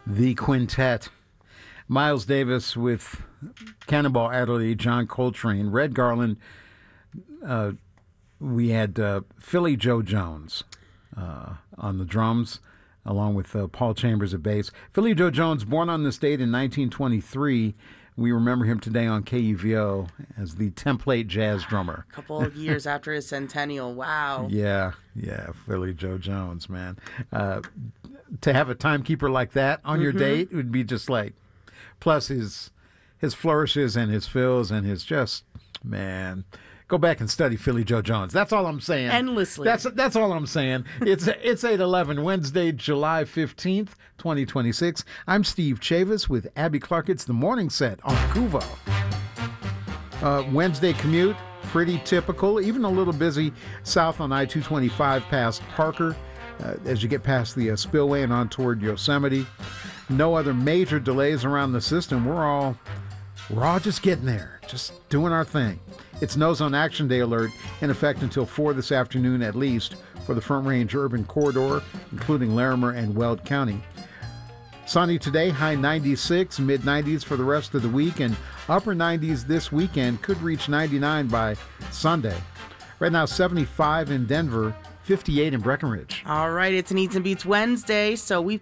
The Quintet. Miles Davis with Cannonball Adderley, John Coltrane, Red Garland. We had Philly Joe Jones on the drums, along with Paul Chambers at bass. Philly Joe Jones, born on this date in 1923. We remember him today on KUVO as the template jazz drummer. A couple of years after his centennial. Wow. Yeah, Philly Joe Jones, man. To have a timekeeper like that on your date would be just like, plus his flourishes and his fills and his just, man. Go back and study Philly Joe Jones. That's all I'm saying. Endlessly. That's all I'm saying. It's 8/11, Wednesday, July 15th, 2026. I'm Steve Chavis with Abby Clark. It's the morning set on Kuvo. Wednesday commute, pretty typical, even a little busy south on I-225 past Parker as you get past the spillway and on toward Yosemite. No other major delays around the system. We're all just getting there, just doing our thing. It's No Zone Action Day alert in effect until 4 this afternoon at least for the Front Range Urban Corridor, including Larimer and Weld County. Sunny today, high 96, mid-90s for the rest of the week, and upper 90s this weekend, could reach 99 by Sunday. Right now, 75 in Denver, 58 in Breckenridge. All right, it's an Eats and Beats Wednesday, so we